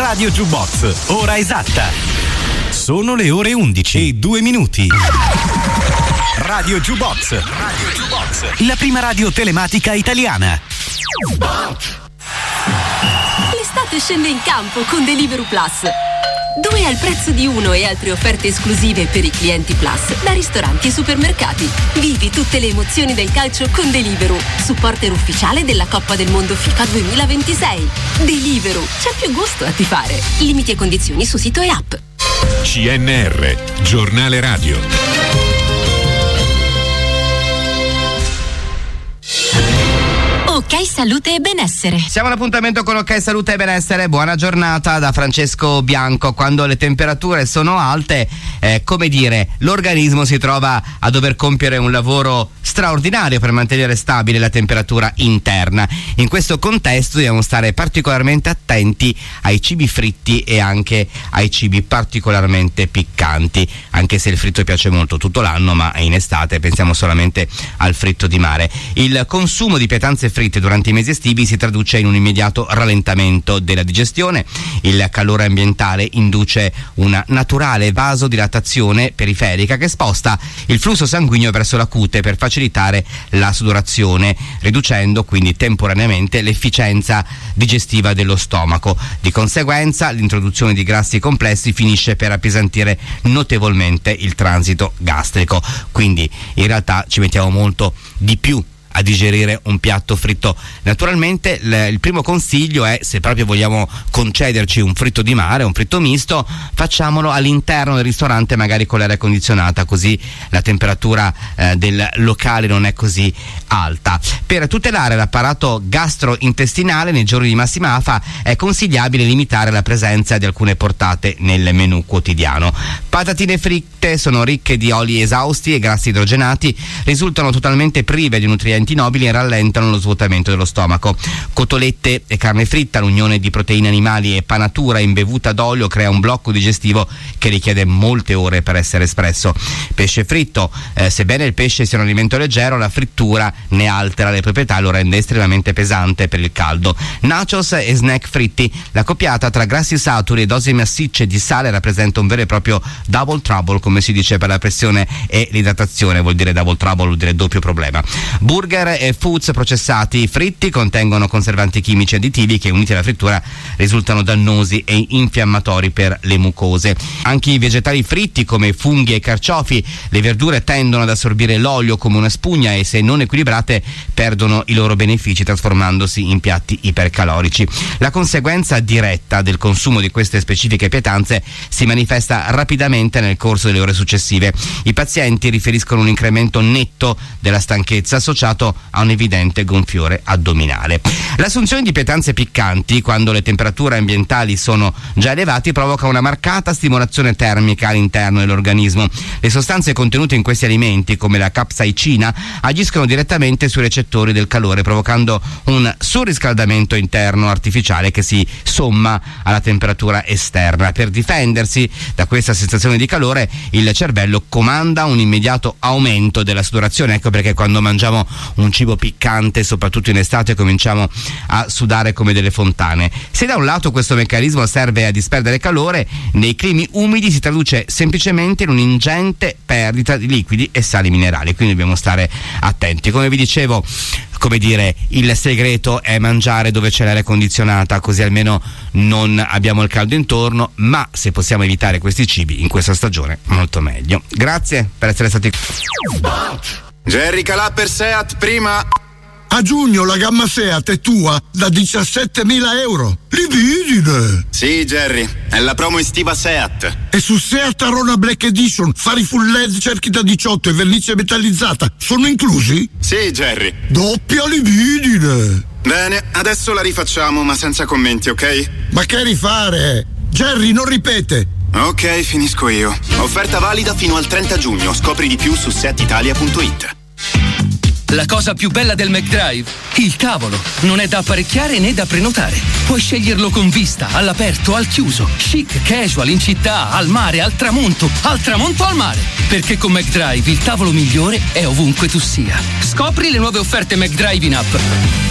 Radio Jukebox, ora esatta. Sono le ore 11:02. Radio Jukebox. Radio Jukebox. La prima radio telematica italiana. L'estate scende in campo con Deliveroo Plus. 2 al prezzo di 1 e altre offerte esclusive per i clienti Plus da ristoranti e supermercati. Vivi tutte le emozioni del calcio con Deliveroo, supporter ufficiale della Coppa del Mondo FIFA 2026. Deliveroo, c'è più gusto a tifare. Limiti e condizioni su sito e app. CNR, giornale radio. Ok Salute e Benessere. Siamo all'appuntamento con Ok Salute e Benessere. Buona giornata da Francesco Bianco. Quando le temperature sono alte, come dire, l'organismo si trova a dover compiere un lavoro straordinario per mantenere stabile la temperatura interna. In questo contesto dobbiamo stare particolarmente attenti ai cibi fritti e anche ai cibi particolarmente piccanti, anche se il fritto piace molto tutto l'anno, ma in estate pensiamo solamente al fritto di mare. Il consumo di pietanze fritte durante i mesi estivi si traduce in un immediato rallentamento della digestione. Il calore ambientale induce una naturale vasodilatazione periferica che sposta il flusso sanguigno verso la cute per facilitare la sudorazione, riducendo quindi temporaneamente l'efficienza digestiva dello stomaco. Di conseguenza, l'introduzione di grassi complessi finisce per appesantire notevolmente il transito gastrico. Quindi in realtà ci mettiamo molto di più a digerire un piatto fritto. Naturalmente il primo consiglio è, se proprio vogliamo concederci un fritto di mare, un fritto misto, facciamolo all'interno del ristorante, magari con l'aria condizionata, così la temperatura del locale non è così alta. Per tutelare l'apparato gastrointestinale nei giorni di massima afa è consigliabile limitare la presenza di alcune portate nel menù quotidiano. Patatine fritte sono ricche di oli esausti e grassi idrogenati, risultano totalmente prive di nutrienti nobili e rallentano lo svuotamento dello stomaco. Cotolette e carne fritta, l'unione di proteine animali e panatura imbevuta d'olio crea un blocco digestivo che richiede molte ore per essere espresso. Pesce fritto, sebbene il pesce sia un alimento leggero, la frittura ne altera le proprietà e lo rende estremamente pesante per il caldo. Nachos e snack fritti, la coppiata tra grassi saturi e dosi massicce di sale rappresenta un vero e proprio double trouble, come si dice per la pressione e l'idratazione. Vuol dire double trouble, vuol dire doppio problema. Burger e foods processati fritti contengono conservanti chimici additivi che, uniti alla frittura, risultano dannosi e infiammatori per le mucose. Anche i vegetali fritti, come funghi e carciofi, le verdure tendono ad assorbire l'olio come una spugna e, se non equilibrate, perdono i loro benefici trasformandosi in piatti ipercalorici. La conseguenza diretta del consumo di queste specifiche pietanze si manifesta rapidamente nel corso delle ore successive. I pazienti riferiscono un incremento netto della stanchezza associato a un evidente gonfiore addominale. L'assunzione di pietanze piccanti, quando le temperature ambientali sono già elevate, provoca una marcata stimolazione termica all'interno dell'organismo. Le sostanze contenute in questi alimenti, come la capsaicina, agiscono direttamente sui recettori del calore, provocando un surriscaldamento interno artificiale che si somma alla temperatura esterna. Per difendersi da questa sensazione di calore, il cervello comanda un immediato aumento della sudorazione. Ecco perché quando mangiamo un cibo piccante, soprattutto in estate, cominciamo a sudare come delle fontane. Se da un lato questo meccanismo serve a disperdere calore, nei climi umidi si traduce semplicemente in un'ingente perdita di liquidi e sali minerali, quindi dobbiamo stare attenti. Come vi dicevo, come dire, il segreto è mangiare dove c'è l'aria condizionata, così almeno non abbiamo il caldo intorno, ma se possiamo evitare questi cibi in questa stagione, molto meglio. Grazie per essere stati Jerry Calà per Seat prima. A giugno la gamma Seat è tua da 17.000 euro. Libidine! Sì, Jerry, è la promo estiva Seat. E su Seat Arona Black Edition, fari full LED, cerchi da 18 e vernice metallizzata sono inclusi? Sì, Jerry. Doppia libidine! Bene, adesso la rifacciamo, ma senza commenti, ok? Ma che rifare? Jerry, non ripete! Ok, finisco io. Offerta valida fino al 30 giugno. Scopri di più su setitalia.it. La cosa più bella del McDrive? Il tavolo. Non è da apparecchiare né da prenotare. Puoi sceglierlo con vista, all'aperto, al chiuso, chic, casual, in città, al mare, al tramonto al mare. Perché con McDrive il tavolo migliore è ovunque tu sia. Scopri le nuove offerte McDrive in app.